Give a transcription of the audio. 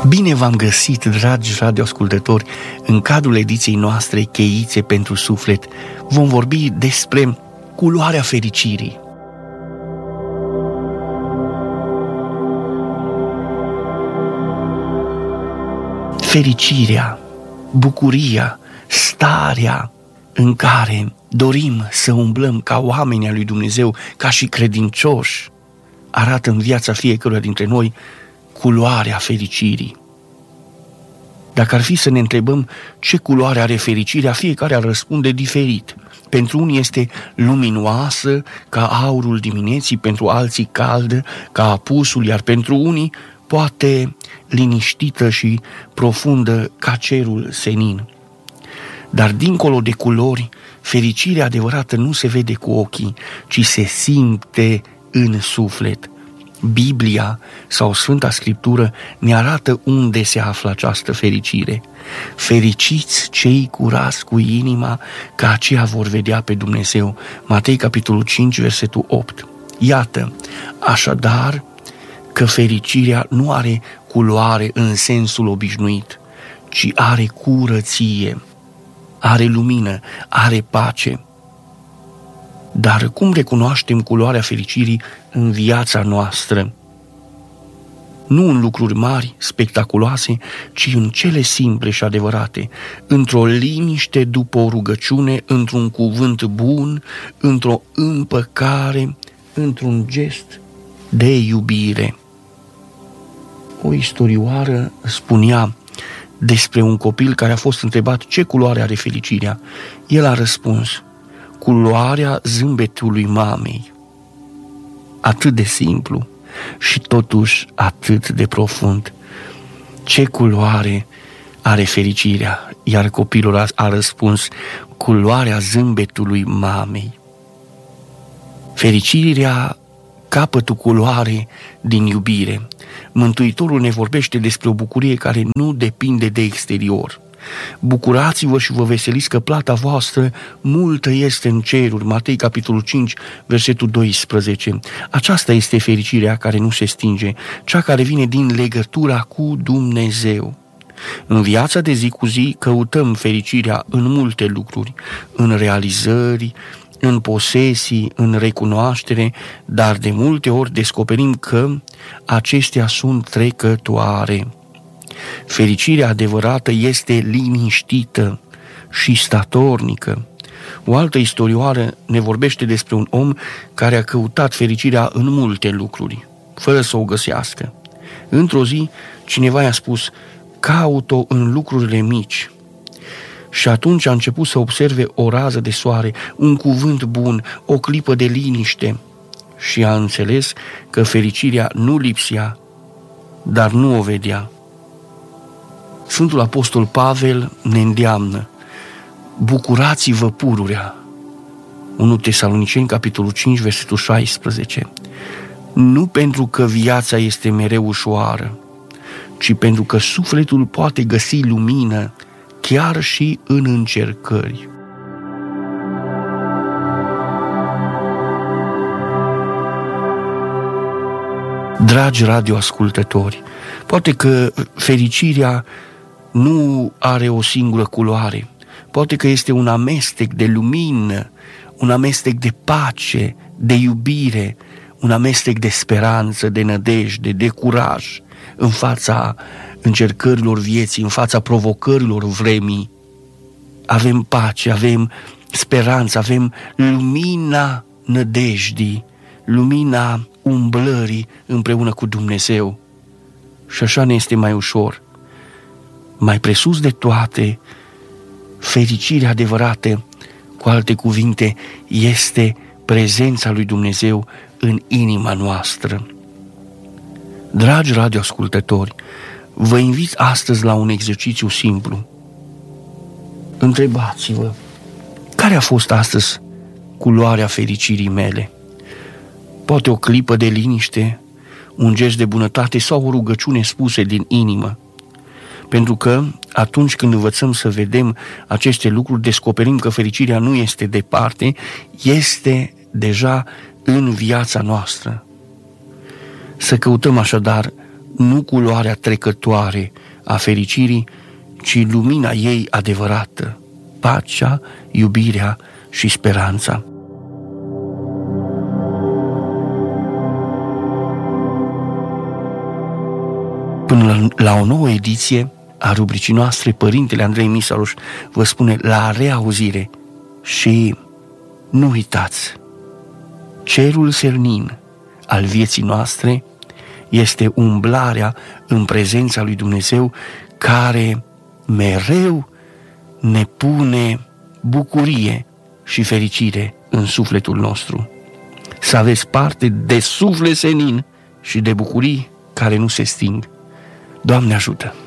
Bine v-am găsit, dragi radioascultători, în cadrul ediției noastre Cheițe pentru Suflet. Vom vorbi despre culoarea fericirii. Fericirea, bucuria, starea în care dorim să umblăm ca oameni al lui Dumnezeu, ca și credincioși, arată în viața fiecăruia dintre noi culoarea fericirii. Dacă ar fi să ne întrebăm ce culoare are fericirea, fiecare ar răspunde diferit. Pentru unii este luminoasă, ca aurul dimineții, pentru alții caldă, ca apusul, iar pentru unii poate liniștită și profundă, ca cerul senin. Dar dincolo de culori, fericirea adevărată nu se vede cu ochii, ci se simte în suflet. Biblia sau Sfânta Scriptură ne arată unde se află această fericire. Fericiți cei curați cu inima, că aceia vor vedea pe Dumnezeu. Matei, capitolul 5, versetul 8. Iată, așadar, că fericirea nu are culoare în sensul obișnuit, ci are curăție, are lumină, are pace. Dar cum recunoaștem culoarea fericirii în viața noastră? Nu în lucruri mari, spectaculoase, ci în cele simple și adevărate, într-o liniște după o rugăciune, într-un cuvânt bun, într-o împăcare, într-un gest de iubire. O istorioară spunea despre un copil care a fost întrebat ce culoare are fericirea. El a răspuns: culoarea zâmbetului mamei. Atât de simplu și totuși atât de profund. Ce culoare are fericirea? Iar copilul a răspuns: culoarea zâmbetului mamei. Fericirea capătă culoare din iubire. Mântuitorul ne vorbește despre o bucurie care nu depinde de exterior. Bucurați-vă și vă veseliți că plata voastră multă este în ceruri. Matei, capitolul 5, versetul 12. Aceasta este fericirea care nu se stinge, cea care vine din legătura cu Dumnezeu. În viața de zi cu zi căutăm fericirea în multe lucruri, în realizări, în posesii, în recunoaștere, dar de multe ori descoperim că acestea sunt trecătoare. Fericirea adevărată este liniștită și statornică. O altă istorioară ne vorbește despre un om care a căutat fericirea în multe lucruri, fără să o găsească. Într-o zi, cineva i-a spus: caut-o în lucrurile mici. Și atunci a început să observe o rază de soare, un cuvânt bun, o clipă de liniște și a înțeles că fericirea nu lipsea, dar nu o vedea. Sfântul Apostol Pavel ne îndeamnă: bucurați-vă pururea. 1 Tesaloniceni, capitolul 5, versetul 16. Nu pentru că viața este mereu ușoară, ci pentru că sufletul poate găsi lumină chiar și în încercări. Dragi radioascultători, poate că fericirea nu are o singură culoare, poate că este un amestec de lumină, un amestec de pace, de iubire, un amestec de speranță, de nădejde, de curaj în fața încercărilor vieții, în fața provocărilor vremii. Avem pace, avem speranță, avem lumina nădejdii, lumina umblării împreună cu Dumnezeu. Și așa ne este mai ușor. Mai presus de toate, fericirea adevărată, cu alte cuvinte, este prezența lui Dumnezeu în inima noastră. Dragi radioascultători, vă invit astăzi la un exercițiu simplu. Întrebați-vă: care a fost astăzi culoarea fericirii mele? Poate o clipă de liniște, un gest de bunătate sau o rugăciune spuse din inimă. Pentru că atunci când învățăm să vedem aceste lucruri, descoperim că fericirea nu este departe, este deja în viața noastră. Să căutăm așadar nu culoarea trecătoare a fericirii, ci lumina ei adevărată, pacea, iubirea și speranța. Până la o nouă ediție a rubricii noastre, Părintele Andrei Misaluș vă spune la reauzire și nu uitați, cerul senin al vieții noastre este umblarea în prezența lui Dumnezeu, care mereu ne pune bucurie și fericire în sufletul nostru. Să aveți parte de suflet senin și de bucurii care nu se sting. Doamne ajută!